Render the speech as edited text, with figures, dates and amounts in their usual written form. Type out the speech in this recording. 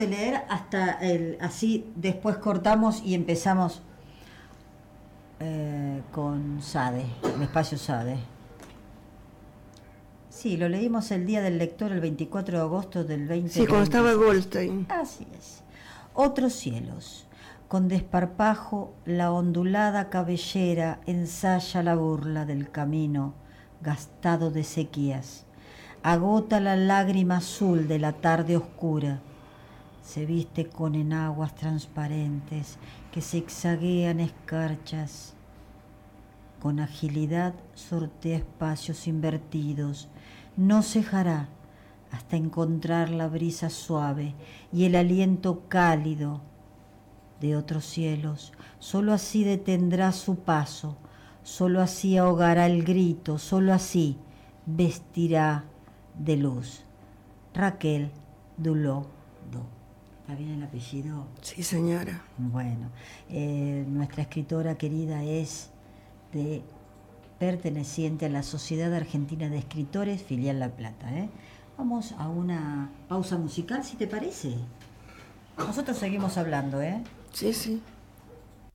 leer hasta así después cortamos y empezamos con Sade, el espacio Sade. Sí, lo leímos el día del lector, el 24 de agosto del 2020. Sí, cuando estaba Goldstein. Así es. Otros cielos. Con desparpajo la ondulada cabellera ensaya la burla del camino gastado de sequías. Agota la lágrima azul de la tarde oscura. Se viste con enaguas transparentes que zigzaguean escarchas. Con agilidad sortea espacios invertidos. No cejará hasta encontrar la brisa suave y el aliento cálido de otros cielos. Sólo así detendrá su paso, sólo así ahogará el grito, sólo así vestirá de luz. Raquel Duló. ¿Está bien el apellido? Sí, señora. Bueno, nuestra escritora querida es perteneciente a la Sociedad Argentina de Escritores, filial La Plata. Vamos a una pausa musical, si te parece. Nosotros seguimos hablando, Sí, sí.